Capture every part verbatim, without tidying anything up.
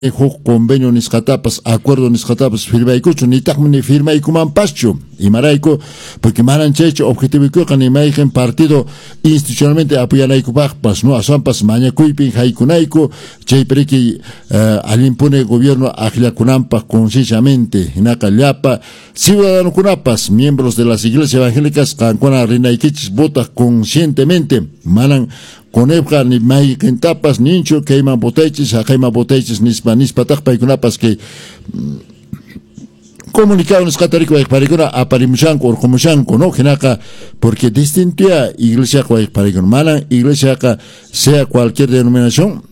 huk convenio nisqatapas acuerdo nisqatapas firmaykuchu nitaqmi firmaykumanpaschu imarayku porque manan chaychu objetivikuqa nimayqin partido institucionalmente apoyanaykupaqpas no asampas mañakuypin haykunayku chaypiriki uh, alimpune gobierno aqllakunanpaq conscientemente hinaqa llapa ciudadanokunapas miembros de las iglesias evangélicas qankuna rinaykichis votaq conscientemente manan Conebra ni may kentapas nincho que iman botechis a kaima botechis nispa nispa tak paikunapas que comunicado nos católico de parigona a parimushanko o comushanko no genaka porque distintia iglesia ko parigona mala iglesia ka sea cualquier denominación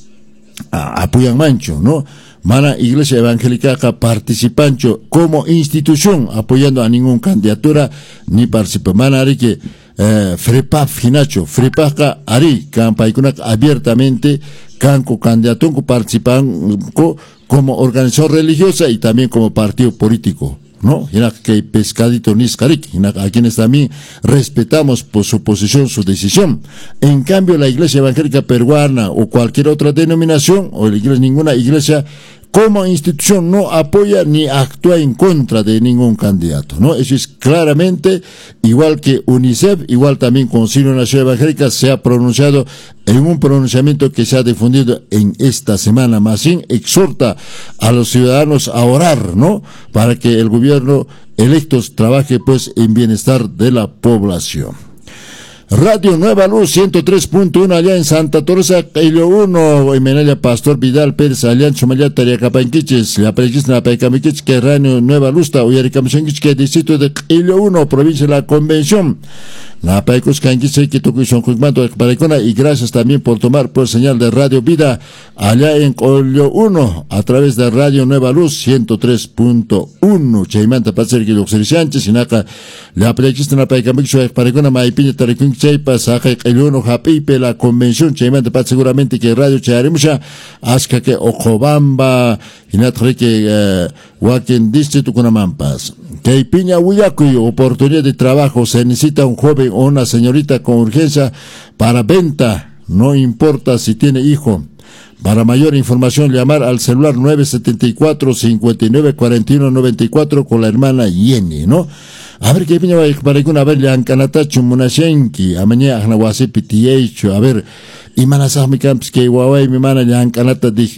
apoyan mancho no mala iglesia evangélica ka participancho como institución apoyando a ningún candidatura ni participa mala ari que Eh, FREPAF hinacho, FREPAF ari, campaikunak abiertamente, canco candidato, participan como organización religiosa y también como partido político, ¿no? Hinak que pescadito niskarik, hinak a quienes también respetamos por su posición, su decisión. En cambio, la iglesia evangélica peruana o cualquier otra denominación, o la iglesia, ninguna iglesia, como institución no apoya ni actúa en contra de ningún candidato, ¿no? Eso es claramente, igual que UNICEF, igual también Concilio Nacional Evangélica se ha pronunciado en un pronunciamiento que se ha difundido en esta semana. Más bien exhorta a los ciudadanos a orar, ¿no? Para que el gobierno electo trabaje pues en bienestar de la población. Radio Nueva Luz ciento tres punto uno allá en Santa Teresa, Cailo uno, Emenaya Pastor Vidal Pérez, Alian Chumaya Tariacapanquiches, la Pregisna Paicamiquich, que Radio Nueva Luz, Uyaricamichenquich, que distrito de Cailo uno, provincia de la Convención. La Paicos Canquiche, que toco y son cuigmanto de Paricona, y gracias también por tomar por señal de Radio Vida, allá en Cailo uno, a través de Radio Nueva Luz ciento tres punto uno. Chaimanta Pacer, que Sánchez, y Naca, la Pregisna Paicamiquich, Paricona, Maipiña Tariquín, Chaypa, Saja, Caillono, Japipe, la convención, Chaymante, Pat, seguramente que Radio Chayarimusha, Asca, que Ojobamba, y Natre, que Huaquén, Distrito Cunamampas. Que Piña Huyacuy, oportunidad de trabajo, se necesita un joven o una señorita con urgencia para venta, no importa si tiene hijo. Para mayor información, llamar al celular nueve siete cuatro, cinco nueve, cuatro uno nueve cuatro con la hermana Yeni, ¿no? A ver qué piña va para que una vez le han canatacho munashenki, a mañana a Nawasi Pitiecho, a ver, y manasah mi camps que Huawei mi mana le han canata de,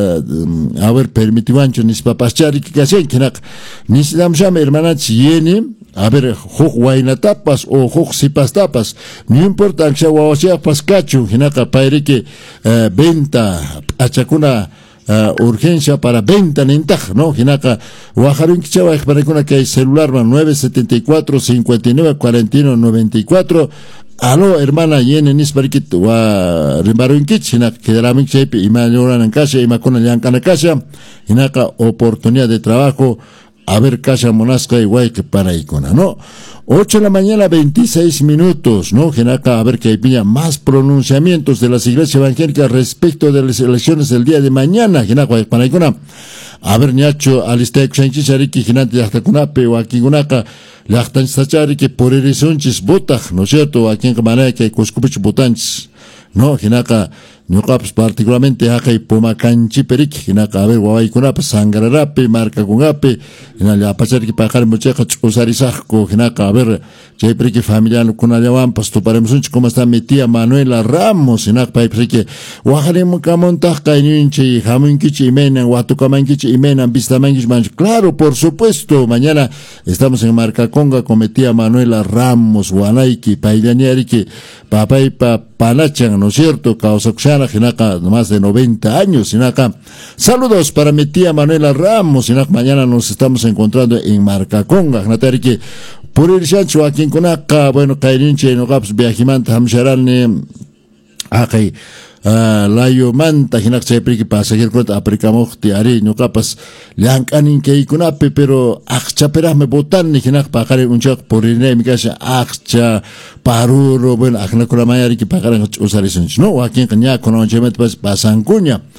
a ver, permitivancho, ni papachari que hacen, que nak, ni si dam llama hermana Yeni, a ver, hoj guayna tapas o hoj sipas tapas, no importa que sea Huawei pascacho, que naka paire que venta, achacuna, Uh, urgencia para venta nentaj, ¿no? Hinaka, Wajarun Kichava, para que hay celular nueve siete cuatro, cinco nueve, cuatro uno nueve cuatro. Aló, hermana, Yene Nisparikit, wa Rimbarun Kich, Hinak, Kedaramik Chepi, Imayoran en casa, Imakona Yankana casa, Hinaka, oportunidad de trabajo, a ver, casa monasca y guay que para icona, ¿no? ocho de la mañana, veintiséis minutos, ¿no? Genaka, a ver que hay más pronunciamientos de las iglesias evangélicas respecto de las elecciones del día de mañana, Genaka, para icona. A ver, Niacho, Alistec, Sanchisariki, Genante, hasta Cunape, o aquí Gunaka, Lachtan Sachari, que por erizonchis botaj, ¿no es cierto? Aquí en Camará, que hay Coscupich botanchis, ¿no? Genaka, Ñuqapas particularmente haqay pumakanchi perik hinaka a ver wawaykunapas sangrarapi markakunapi hina apacharki paqari muchayqa ch'usarisaqku hinaka a ver chaypiriki familianukunallawanpas tuparemusunchik como está mi tía Manuela Ramos hinaka paypiriki waqarimukamuntaq kayninchi hamunkichi imaynan watukamankichi imaynan vistamankichi manchu. Claro, por supuesto, mañana estamos en Marcaconga con mi tía Manuela Ramos wanayki payllañariki papaypa panachan, ¿no es cierto? Causakushana Hinaka, más de noventa años, Hinaka. Saludos para mi tía Manuela Ramos, Hinaka. Mañana nos estamos encontrando en Marcaconga, Hinatariki. Por el chancho aquí en Conaka, bueno, Kairinche, no caps, viajimanta, hamsharane, akay. Uh, layo manta hinak chaypriki pasajero kota aprikamukti ari ñuqapas llank'anin kaykunapi pero aqchaperaqmi botanni hinak paqari unchaq purinaymi kasha aqcha paruro bueno aqnakunamayariki paqarinqa ch'usarisunchik no wakinqa ña kunawanchaymantapas pasankuña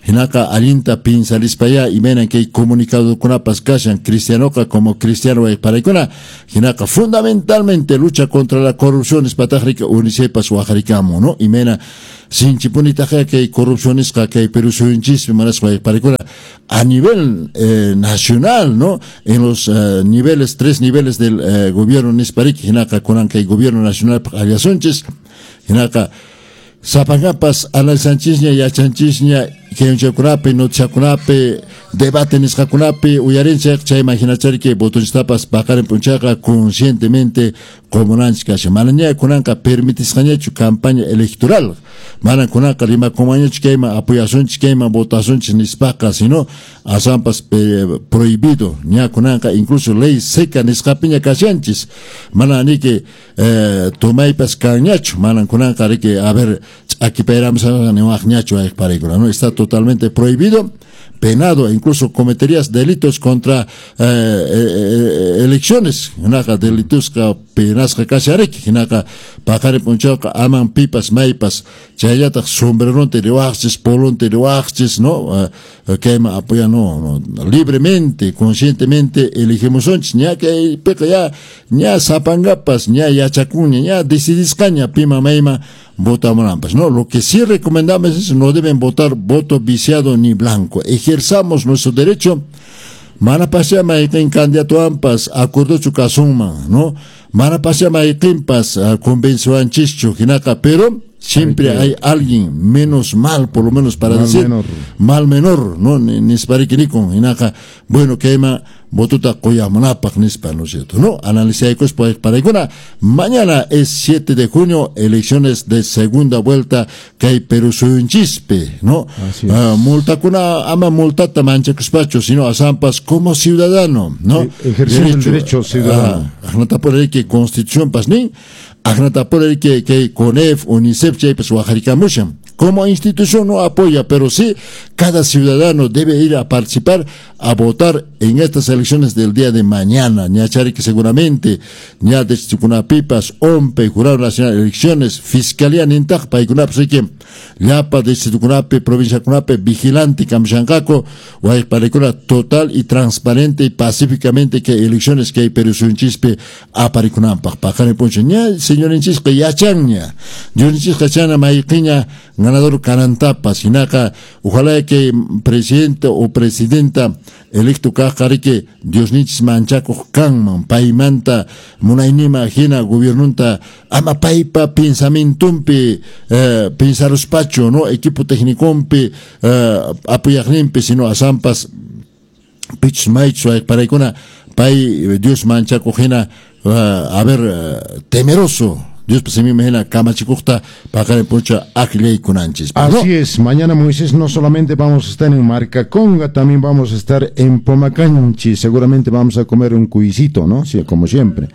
hinaka alinta pinsalispaya imenan que comunicado con pascashan cristianoca como cristiano paraikuna hinaka fundamentalmente lucha contra la corrupción espatajrica unicepas huajaricamo, ¿no? Imena sin chipunitaje que hay corrupciones que hay Perú suyunchis manas paraikuna a nivel eh, nacional, ¿no? En los eh, niveles, tres niveles del eh, gobierno nisparik hinaka con que hay gobierno nacional aliasonches hinaka Sapangapas alal sanchisña y achanchisña que un chacunape no chacunape debate niscacunape uyarencha cha imaginachar que botonstapas bakar en punchaca conscientemente como nanchka malanya kunanka permitiscaña chu campaña electoral mana kunanka lima comaña chquema apoyación chquema votación chispaca sino asampas prohibido ña kunanka incluso ley seca niscapiña cachanchis mana ni que eh, tomaipas cañacho mana kunanka que a ver aquí peramos a newañacho a parícula, no está totalmente prohibido, penado, incluso cometerías delitos contra eh, eh, elecciones, hinaka delitos que penas que casarek, hinaka pakare punchaka aman pipas maipas, chayata sombrerón te rewaxes, polón te rewaxes, no, que me apoya no, no, libremente, conscientemente elegimos onch, ña que peca ya, ña sapangapas, ña yachacuña, ña decidiscaña pima maima votamos, no, lo que sí recomendamos es no deben votar voto viciado ni blanco. Ejerzamos nuestro derecho. Mana pasea maikin candidato ampas acuerdo chukasuma, ¿no? Mana pasea maikin pas convención chicho hinaka, pero siempre hay alguien menos mal, por lo menos para mal decir menor. mal menor, no ni ni con hinaka, bueno que ema botuta koyamonapak nispa, ¿no es cierto? No, analizamos pues para alguna. Mañana es siete de junio, elecciones de segunda vuelta que hay Perú suyunchispe, ¿no? Uh, multa kuna ama multata mancha cuspacho, sino a zampas como ciudadano, ¿no? E ejerciendo el derecho ciudadano. Agnata por el que constitución pasni, agnata por el que que CONEF, UNICEF, chaypes huajarikamusham. Como institución no apoya, pero sí cada ciudadano debe ir a participar, a votar en estas elecciones del día de mañana. Ñachari que seguramente, ña de Chicunapipas, OMPE, Jurado Nacional de Elecciones, Fiscalía Nintaj, Paikunap, sé que, Llapa de Chicunape, Provincia Cunape, Vigilante, Camchancaco, Guayparecuna, total y transparente y pacíficamente que elecciones que hay Perú Sunchispe, a Paricunampa, Pajane Poncho, ña, señor Inchispe, Yachaña, yo Inchispe, Chana, Maiquiña, ganador Canantapas, Hinaka, ojalá que presidente o presidenta electo Kajarike, Dios nichis manchaco Kanman, Paimanta, Munainima, Jena, gobernunta, ama paipa, pensamientumpe, eh, pensarospacho, ¿no? Equipo técnicompe, eh, apoyagrimpe, sino a Zampas, Pitch Maicho, para icona, Pai, Dios manchaco Jena, uh, a ver, uh, temeroso. Dios pues se me imagina Kamachikuta para pocha Akilei Kunanchis. Así es, mañana Moisés no solamente vamos a estar en Marcaconga, también vamos a estar en Pomacanchi, seguramente vamos a comer un cuisito, ¿no? Sí, como siempre.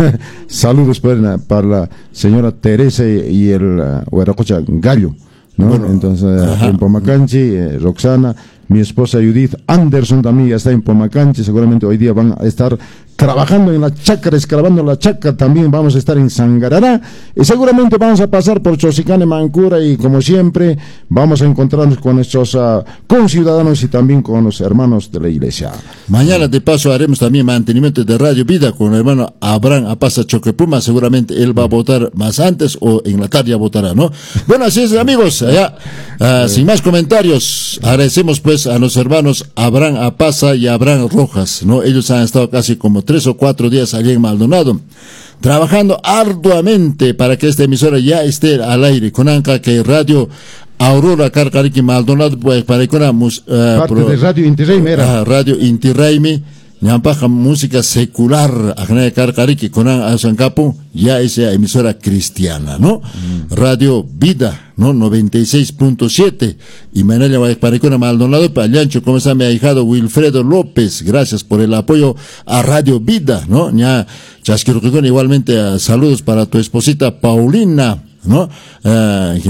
Saludos para, para la señora Teresa y el Huaracocha uh, Gallo, ¿no? Bueno, entonces ajá. En Pomacanchi, eh, Roxana, mi esposa Judith Anderson también ya está en Pomacanchi, seguramente hoy día van a estar trabajando en la chácara, escalando la chácara, también vamos a estar en Sangarará, y seguramente vamos a pasar por Chosicane, Mancura, y como siempre, vamos a encontrarnos con nuestros uh, conciudadanos y también con los hermanos de la iglesia. Mañana de paso haremos también mantenimiento de Radio Vida con el hermano Abraham Apasa Choquepuma, seguramente él va a votar más antes o en la tarde ya votará, ¿no? Bueno, así es, amigos, allá, uh, sin más comentarios, agradecemos pues a los hermanos Abraham Apasa y Abraham Rojas, ¿no? Ellos han estado casi como tres o cuatro días allí en Maldonado, trabajando arduamente para que esta emisora ya esté al aire, con Anca que Radio Aurora Carcariqui Maldonado, pues para que una uh, parte pro, de Radio Inti Raymi era. Uh, Radio Inti Raymi, ñampaja música secular, ajna Carcariqui, con Asancapo, ya esa emisora cristiana, ¿no? Mm. Radio Vida, ¿no? noventa y seis punto siete. Y Manela Guayparicona Maldonado, Payancho, como está mi ahijado Wilfredo López, gracias por el apoyo a Radio Vida, ¿no? Ya, Chasquiruquicón, igualmente uh, saludos para tu esposita Paulina ¿no? Eh,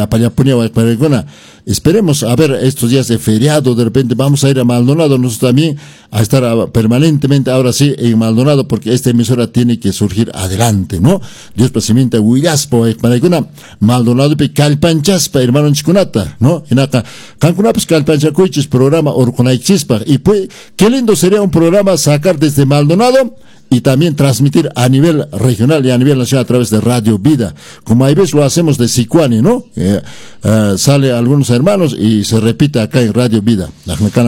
esperemos a ver estos días de feriado, de repente vamos a ir a Maldonado nosotros también a estar a, permanentemente ahora sí en Maldonado, porque esta emisora tiene que surgir adelante, ¿no? Dios presidente Willaspo Maldonado pe calpanchaspa hermano chikunata, ¿no? Inaka cancunapas calpanchacuichis programa orconaichispa, y pues qué lindo sería un programa sacar desde Maldonado y también transmitir a nivel regional y a nivel nacional a través de Radio Vida, como hay veces lo hacemos de Sicuani, ¿no? Eh, eh, sale algunos hermanos y se repite acá en Radio Vida.